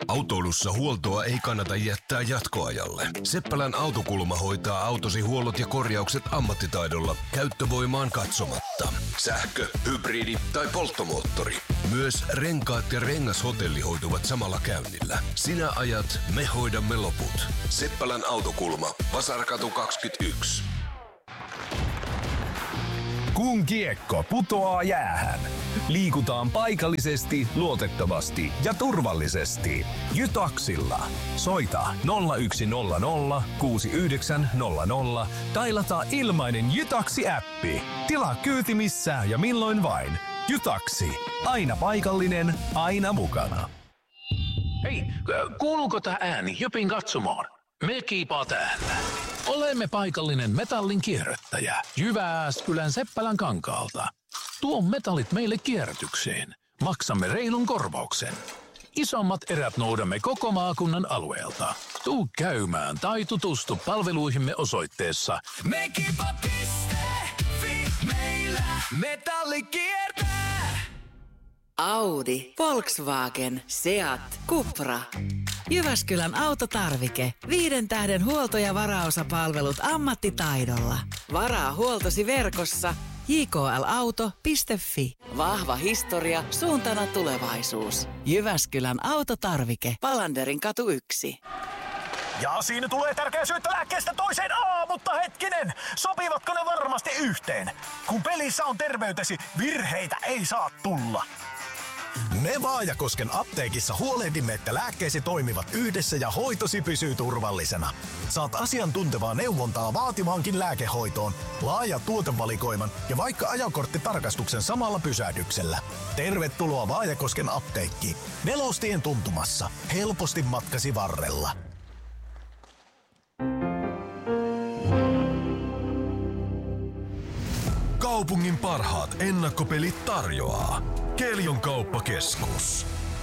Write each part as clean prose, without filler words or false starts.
Autoilussa huoltoa ei kannata jättää jatkoajalle. Seppälän Autokulma hoitaa autosi huollot ja korjaukset ammattitaidolla käyttövoimaan katsomatta. Sähkö, hybridi tai polttomoottori. Myös renkaat ja rengashotelli hoituvat samalla käynnillä. Sinä ajat, me hoidamme loput. Seppälän Autokulma. Vasarkatu 21. Kun kiekko putoaa jäähän, liikutaan paikallisesti, luotettavasti ja turvallisesti. Jytaksilla. Soita 0100 6900 tai lataa ilmainen Jytaksi-äppi. Tilaa kyyti missään ja milloin vain. Jytaksi. Aina paikallinen, aina mukana. Hei, kuuluuko tää ääni Jypin katsomaan? Me kiipaa täällä. Olemme paikallinen metallin kierrättäjä Jyväskylän Seppälän kankaalta. Tuo metallit meille kierrätykseen. Maksamme reilun korvauksen. Isommat erät noudamme koko maakunnan alueelta. Tuu käymään tai tutustu palveluihimme osoitteessa mekipa.fi. Meillä metalli kiertää. Audi, Volkswagen, Seat, Cupra. Jyväskylän autotarvike. 5 tähden huolto- ja varaosapalvelut ammattitaidolla. Varaa huoltosi verkossa jklauto.fi. Vahva historia, suuntana tulevaisuus. Jyväskylän autotarvike. Palanderin katu 1. Ja siinä tulee tärkeä syöttö lääkkeestä toiseen. Mutta hetkinen, sopivatko ne varmasti yhteen? Kun pelissä on terveytesi, virheitä ei saa tulla. Me Vaajakosken apteekissa huolehdimme, että lääkkeesi toimivat yhdessä ja hoitosi pysyy turvallisena. Saat asiantuntevaa neuvontaa vaativaankin lääkehoitoon, laaja tuotevalikoiman ja vaikka ajokorttitarkastuksen samalla pysähdyksellä. Tervetuloa Vaajakosken apteekkiin. Nelostien tuntumassa. Helposti matkasi varrella. Kaupungin parhaat ennakkopelit tarjoaa Kelion kauppakeskus.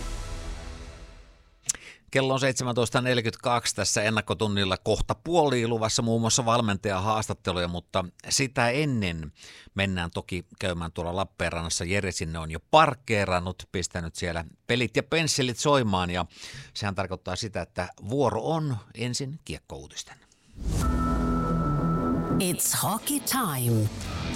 Kello on 17.42 tässä ennakkotunnilla kohta puoliin luvassa muun muassa valmentajahaastatteluja, mutta sitä ennen mennään toki käymään tuolla Lappeenrannassa. Jere sinne on jo parkkeerannut, pistänyt siellä pelit ja pensselit soimaan ja sehän tarkoittaa sitä, että vuoro on ensin kiekkouutisten. It's hockey time.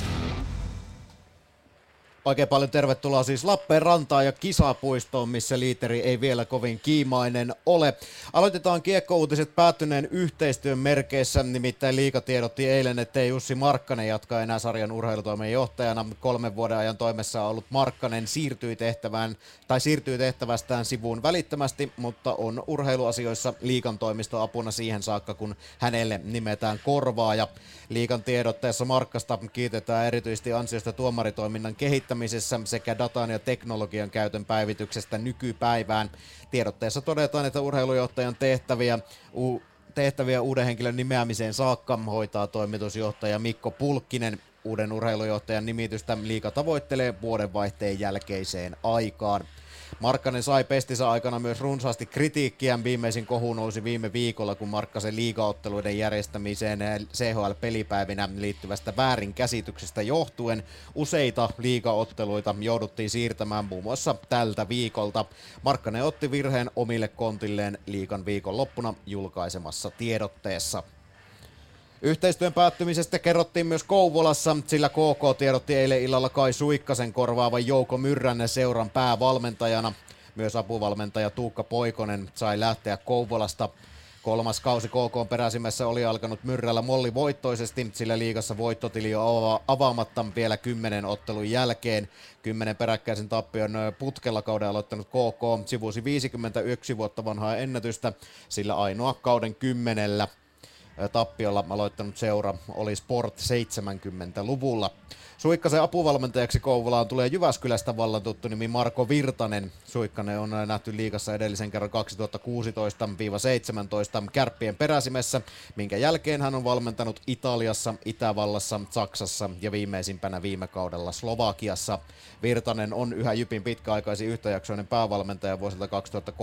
Oikein paljon tervetuloa siis Lappeenrantaan ja kisapuistoon, missä liiteri ei vielä kovin kiimainen ole. Aloitetaan kiekkouutiset päättyneen yhteistyön merkeissä, nimittäin Liiga tiedotti eilen, ettei Jussi Markkanen jatka enää sarjan urheilutoimen johtajana. 3 vuoden ajan toimessa ollut Markkanen siirtyy tehtävästään sivuun välittömästi, mutta on urheiluasioissa Liigan toimistoapuna siihen saakka, kun hänelle nimetään korvaaja. Liigan tiedotteessa Markkasta kiitetään erityisesti ansiosta tuomaritoiminnan kehittämisessä sekä datan ja teknologian käytön päivityksestä nykypäivään. Tiedotteessa todetaan, että urheilujohtajan tehtäviä uuden henkilön nimeämiseen saakka hoitaa toimitusjohtaja Mikko Pulkkinen. Uuden urheilujohtajan nimitystä Liiga tavoittelee vuodenvaihteen jälkeiseen aikaan. Markkanen sai pestinsä aikana myös runsaasti kritiikkiä. Viimeisin kohu nousi viime viikolla, kun Markkasen liigaotteluiden järjestämiseen CHL-pelipäivinä liittyvästä väärinkäsityksestä johtuen useita liigaotteluita jouduttiin siirtämään muun muassa tältä viikolta. Markkanen otti virheen omille kontilleen Liigan viikonloppuna julkaisemassa tiedotteessa. Yhteistyön päättymisestä kerrottiin myös Kouvolassa, sillä KK tiedotti eilen illalla Kai Suikkasen korvaavan Jouko Myrrän seuran päävalmentajana. Myös apuvalmentaja Tuukka Poikonen sai lähteä Kouvolasta. 3. kausi KK peräsimessä oli alkanut Myrrällä mollivoittoisesti, sillä liigassa voittotili on avaamatta vielä 10 ottelun jälkeen. 10 peräkkäisen tappion putkella kauden aloittanut KK sivusi 51 vuotta vanhaa ennätystä, sillä ainoa kauden 10 tappiolla aloittanut seura oli Sport 70-luvulla. Suikkasen apuvalmentajaksi Kouvolaan tulee Jyväskylästä vallan tuttu nimi Marko Virtanen. Suikkanen on nähty liigassa edellisen kerran 2016-17 Kärppien peräsimessä, minkä jälkeen hän on valmentanut Italiassa, Itävallassa, Saksassa ja viimeisimpänä viime kaudella Slovakiassa. Virtanen on yhä Jypin pitkäaikaisin yhtäjaksoinen päävalmentaja vuosilta 2013-2018,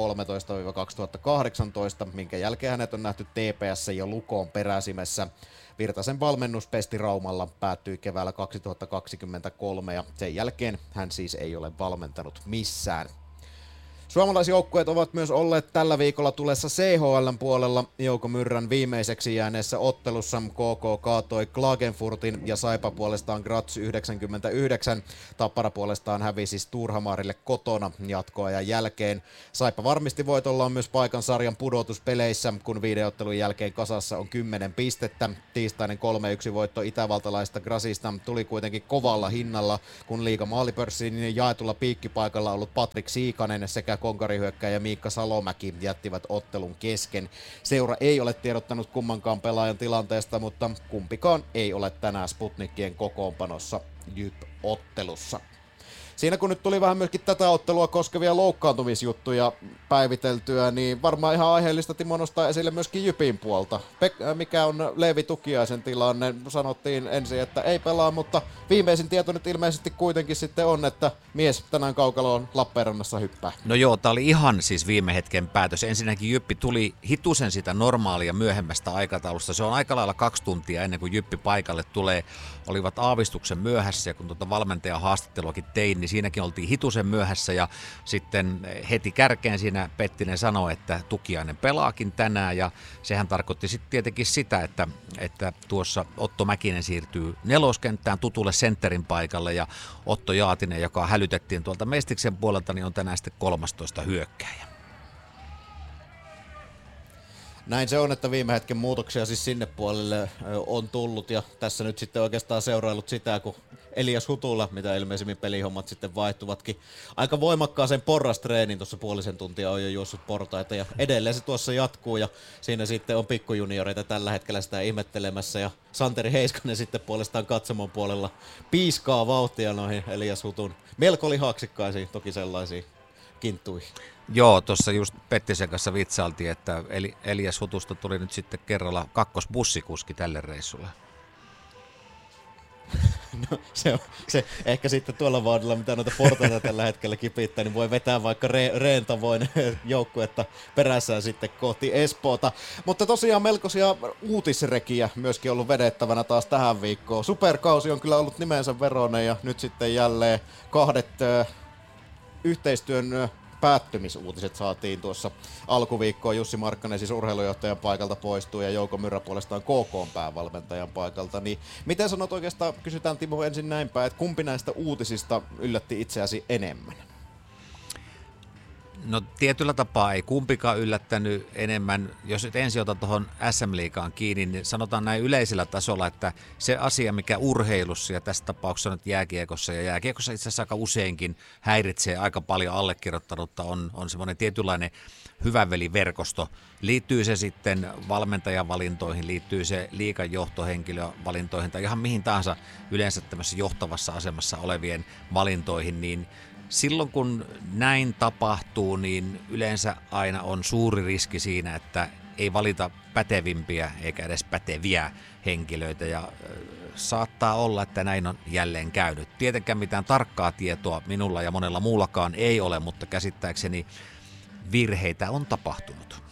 minkä jälkeen hänet on nähty TPS ja Lukoon peräsimessä. Virtasen valmennus Pesti Raumalla päättyi keväällä 2023 ja sen jälkeen hän siis ei ole valmentanut missään. Suomalaisjoukkueet ovat myös olleet tällä viikolla tulessa CHL:n puolella. Jouko Myrrän viimeiseksi jääneessä ottelussa KK kaatoi Klagenfurtin ja Saipa puolestaan Graz 99. Tappara puolestaan hävisi Sturhamarille kotona jatkoajan jälkeen. Saipa varmisti voitollaan myös paikan sarjan pudotuspeleissä, kun 5 ottelun jälkeen kasassa on 10 pistettä. Tiistainen 3-1 voitto itävaltalaista Grazista tuli kuitenkin kovalla hinnalla, kun liigan maalipörssin jaetulla piikkipaikalla ollut Patrik Siikanen sekä konkarihyökkäjä Miikka Salomäki jättivät ottelun kesken. Seura ei ole tiedottanut kummankaan pelaajan tilanteesta, mutta kumpikaan ei ole tänään Sputnikien kokoonpanossa JYP-ottelussa. Siinä kun nyt tuli vähän myöskin tätä ottelua koskevia loukkaantumisjuttuja päiviteltyä, niin varmaan ihan aiheellista Timo nostaa esille myöskin Jypin puolta. Mikä on Leevi Tukiaisen tilanne? Sanottiin ensin, että ei pelaa, mutta viimeisin tieto nyt ilmeisesti kuitenkin sitten on, että mies tänään kaukaloon Lappeenrannassa hyppää. No joo, tää oli ihan siis viime hetken päätös. Ensinnäkin Jyppi tuli hitusen sitä normaalia myöhemmästä aikataulusta. Se on aika lailla 2 tuntia ennen kuin Jyppi paikalle tulee. Olivat aavistuksen myöhässä ja kun tuota valmentajan haastatteluakin tein, niin siinäkin oltiin hitusen myöhässä ja sitten heti kärkeen siinä Pettinen sanoi, että Tukiainen pelaakin tänään ja sehän tarkoitti sitten tietenkin sitä, että tuossa Otto Mäkinen siirtyy neloskenttään tutulle sentterin paikalle ja Otto Jaatinen, joka hälytettiin tuolta Mestiksen puolelta, niin on tänään sitten 13 hyökkääjä. Näin se on, että viime hetken muutoksia siis sinne puolelle on tullut ja tässä nyt sitten oikeastaan seuraillut sitä, kun Elias Hutula, mitä ilmeisimmin pelihommat sitten vaihtuvatkin, aika voimakkaaseen porrastreenin tuossa puolisen tuntia on jo juossut portaita ja edelleen se tuossa jatkuu ja siinä sitten on pikkujunioreita tällä hetkellä sitä ihmettelemässä ja Santeri Heiskanen sitten puolestaan katsomon puolella piiskaa vauhtia noihin Elias Hutun melko lihaksikkaisiin, toki sellaisiin kinttuihin. Joo, tuossa just Pettisen kanssa vitsailtiin, että Elias Hutusta tuli nyt sitten kerralla 2. bussikuski tälle reissulle. No, se ehkä sitten tuolla vaadilla, mitä noita portaita tällä hetkellä kipittää, niin voi vetää vaikka Reen tavoin joukkuetta perässään sitten kohti Espoota. Mutta tosiaan melkoisia uutisrekiä myöskin ollut vedettävänä taas tähän viikkoon. Superkausi on kyllä ollut nimensä veroinen ja nyt sitten jälleen 2 yhteistyön päättymisuutiset saatiin tuossa alkuviikkoon. Jussi Markkanen siis urheilujohtajan paikalta poistuu ja Jouko Myrrä puolestaan KK:n päävalmentajan paikalta. Niin miten sanot oikeastaan, kysytään Timo ensin näin päin, että kumpi näistä uutisista yllätti itseäsi enemmän? No tietyllä tapaa ei kumpikaan yllättänyt enemmän. Jos nyt ensin otan tuohon SM-liigaan kiinni, niin sanotaan näin yleisellä tasolla, että se asia, mikä urheilussa ja tässä tapauksessa nyt jääkiekossa ja jääkiekossa itse asiassa aika useinkin häiritsee aika paljon allekirjoittanutta, on semmoinen tietynlainen hyvänveliverkosto. Liittyy se sitten valmentajan valintoihin, liittyy se liigan johtohenkilövalintoihin tai ihan mihin tahansa yleensä tämmöisessä johtavassa asemassa olevien valintoihin, niin silloin kun näin tapahtuu, niin yleensä aina on suuri riski siinä, että ei valita pätevimpiä eikä edes päteviä henkilöitä ja saattaa olla, että näin on jälleen käynyt. Tietenkään mitään tarkkaa tietoa minulla ja monella muullakaan ei ole, mutta käsittääkseni virheitä on tapahtunut.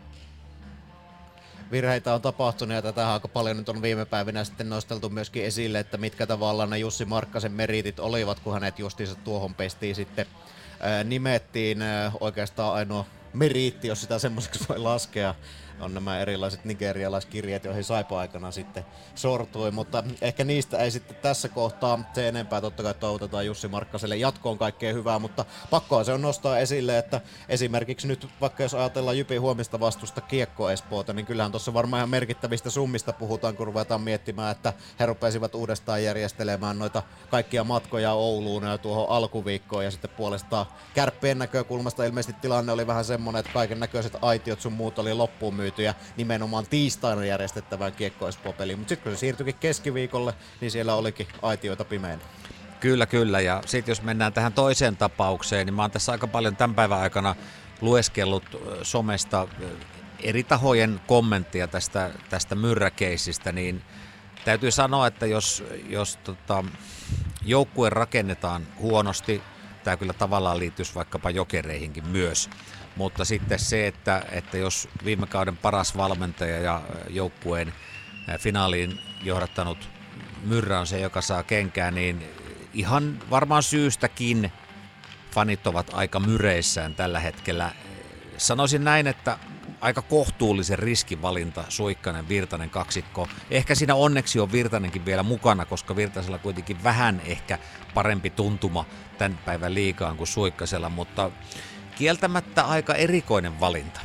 Virheitä on tapahtunut ja tätä aika paljon nyt on viime päivinä sitten nosteltu myöskin esille, että mitkä tavallaan ne Jussi Markkasen meriitit olivat, kun hänet justiinsa tuohon pestiin sitten nimettiin. Oikeastaan ainoa meriitti, jos sitä semmoiseksi voi laskea, on nämä erilaiset nigerialaiskirjeet, joihin Saipa aikana sitten sortui, mutta ehkä niistä ei sitten tässä kohtaa se enempää. Totta kai toivotetaan Jussi Markkaselle jatkoon kaikkea hyvää, mutta pakkoa se on nostaa esille, että esimerkiksi nyt vaikka jos ajatellaan Jypin huomista vastusta Kiekko Espoota, niin kyllähän tuossa varmaan ihan merkittävistä summista puhutaan, kun ruvetaan miettimään, että he rupesivat uudestaan järjestelemään noita kaikkia matkoja Ouluun ja tuohon alkuviikkoon ja sitten puolestaan Kärppien näkökulmasta ilmeisesti tilanne oli vähän semmoinen, että kaiken näköiset aitiot sun muut oli loppuun myytyjä nimenomaan tiistaina järjestettävään Kiekko Espoo-peliin, mutta sitten kun se siirtyikin keskiviikolle, niin siellä olikin aitioita pimeänä. Kyllä, ja sitten jos mennään tähän toiseen tapaukseen, niin mä oon tässä aika paljon tämän päivän aikana lueskellut somesta eri tahojen kommenttia tästä Myrrä-keisistä, niin täytyy sanoa, että jos joukkue rakennetaan huonosti, tämä kyllä tavallaan liittyisi vaikkapa Jokereihinkin myös, mutta sitten se, että jos viime kauden paras valmentaja ja joukkueen finaaliin johdattanut Myrrä on se, joka saa kenkää, niin ihan varmaan syystäkin fanit ovat aika myreissään tällä hetkellä. Sanoisin näin, että aika kohtuullisen riskivalinta Suikkanen-Virtanen kaksikko. Ehkä siinä onneksi on Virtanenkin vielä mukana, koska Virtasella kuitenkin vähän ehkä parempi tuntuma tämän päivän liigaan kuin Suikkasella, mutta kieltämättä aika erikoinen valinta.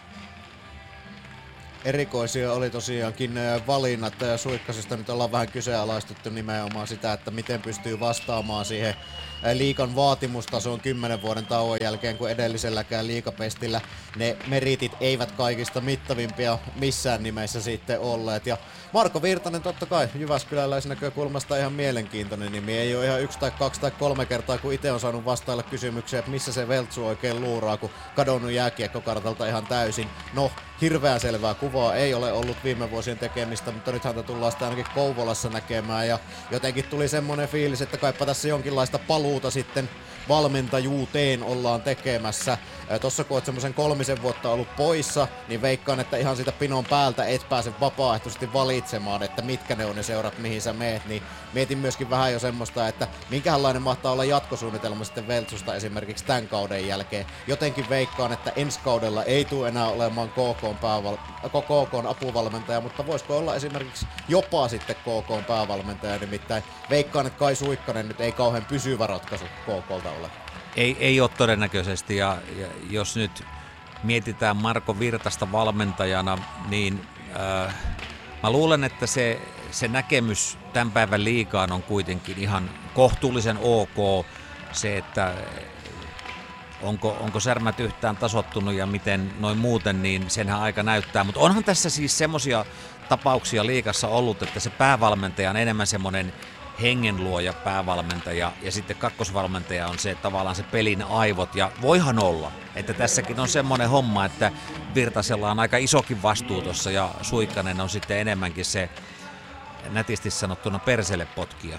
Erikoisia oli tosiaankin valinnat. Suikkasesta nyt ollaan vähän kyseenalaistettu nimenomaan sitä, että miten pystyy vastaamaan siihen liigan vaatimustasoon 10 vuoden tauon jälkeen, kun edelliselläkään liigapestillä ne meritit eivät kaikista mittavimpia missään nimessä sitten olleet. Ja Marko Virtanen totta kai jyväskyläläisnäkökulmasta ihan mielenkiintoinen nimi. Ei ole ihan 1 tai 2 tai 3 kertaa, kun itse on saanut vastailla kysymyksiä, että missä se Veltsu oikein luuraa, kun kadonnut jääkiekkokartalta ihan täysin. No, hirveän selvää kuvaa ei ole ollut viime vuosien tekemistä, mutta nyt häntä tullaan sitä ainakin Kouvolassa näkemään. Ja jotenkin tuli semmonen fiilis, että kaipa tässä jonkinlaista paluuta sitten valmentajuuteen ollaan tekemässä. Tossa kun oot semmosen 3 vuotta ollut poissa, niin veikkaan, että ihan siitä pinon päältä et pääse vapaaehtoisesti valitsemaan, että mitkä ne on ne seurat, mihin sä meet. Niin mietin myöskin vähän jo semmoista, että minkälainen mahtaa olla jatkosuunnitelma sitten Veltsusta esimerkiksi tämän kauden jälkeen. Jotenkin veikkaan, että ensi kaudella ei tule enää olemaan KK:n apuvalmentaja, mutta voisiko olla esimerkiksi jopa sitten KK:n päävalmentaja, nimittäin veikkaan, että Kai Suikkanen nyt ei kauhean pysyvä ratkaisu KK:lta ole. Ei ole todennäköisesti, ja jos nyt mietitään Marko Virtasta valmentajana, niin mä luulen, että se näkemys tämän päivän liigaan on kuitenkin ihan kohtuullisen ok. Se, että onko särmät yhtään tasoittunut ja miten noin muuten, niin senhän aika näyttää. Mutta onhan tässä siis semmoisia tapauksia liigassa ollut, että se päävalmentaja on enemmän semmoinen hengenluoja päävalmentaja ja sitten kakkosvalmentaja on se tavallaan se pelin aivot, ja voihan olla, että tässäkin on semmoinen homma, että Virtasella on aika isokin vastuu tuossa ja Suikkanen on sitten enemmänkin se nätisti sanottuna perselepotkija.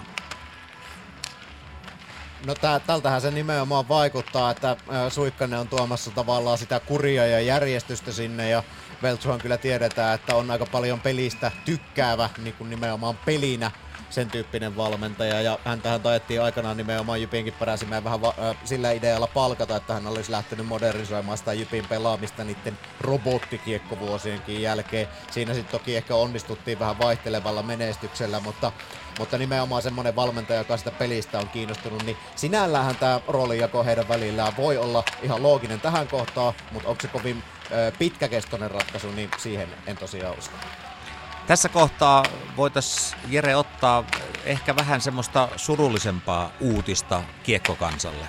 No tältähän se nimenomaan vaikuttaa, että Suikkanen on tuomassa tavallaan sitä kuria ja järjestystä sinne, ja Veltsuhan kyllä tiedetään, että on aika paljon pelistä tykkäävä niin kuin nimenomaan pelinä sen tyyppinen valmentaja, ja häntähän taettiin aikanaan nimenomaan Jypinkin peräsimään vähän sillä idealla palkata, että hän olisi lähtenyt modernisoimaan sitä Jypin pelaamista niiden robottikiekkovuosienkin jälkeen. Siinä sitten toki ehkä onnistuttiin vähän vaihtelevalla menestyksellä, mutta nimenomaan semmoinen valmentaja, joka sitä pelistä on kiinnostunut, niin sinälläänhän tämä roolijako heidän välillään voi olla ihan looginen tähän kohtaan, mutta onko se kovin pitkäkestoinen ratkaisu, niin siihen en tosiaan usko. Tässä kohtaa voitaisiin, Jere, ottaa ehkä vähän semmoista surullisempaa uutista kiekkokansalle.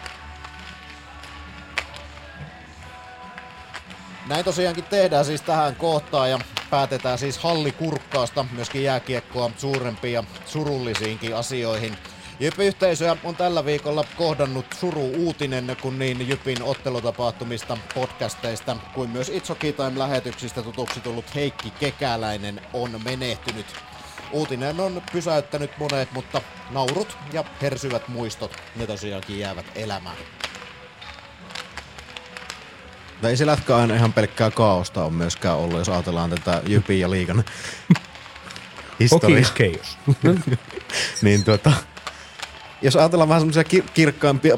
Näin tosiaankin tehdään siis tähän kohtaan, ja päätetään siis hallikurkkausta myöskin jääkiekkoa suurempiin ja surullisiinkin asioihin. Jyp-yhteisöä on tällä viikolla kohdannut suru-uutinen, kun niin Jypin ottelutapahtumista, podcasteista kuin myös It's Hockey Time-lähetyksistä tutuksi tullut Heikki Kekäläinen on menehtynyt. Uutinen on pysäyttänyt monet, mutta naurut ja hersyvät muistot, ne tosiaankin jäävät elämään. Ei se lätkä aina ihan pelkkää kaaosta on myöskään ollut, jos ajatellaan tätä Jypin ja liigan historiaa. Hockey is chaos. Niin jos ajatellaan vähän semmoisia kirkkaimpia...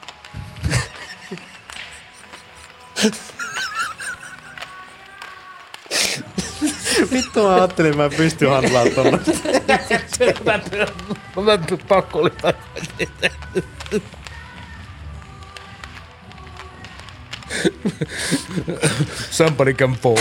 Vittu mä ajattelin, mä en pysty handlaan tuolla. Mä pakko oli Somebody can fall.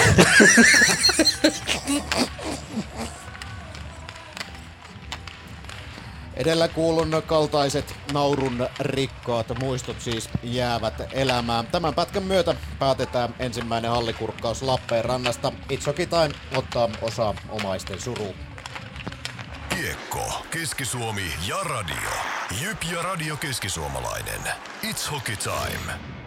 Edellä kuulun kaltaiset naurun rikkaat muistot siis jäävät elämään. Tämän pätkän myötä päätetään ensimmäinen hallikurkkaus Lappeenrannasta. It's Hockey Time ottaa osaa omaisten suruun. Kiekko, Keski-Suomi ja radio. Jyp ja Radio Keskisuomalainen. It's Hockey Time.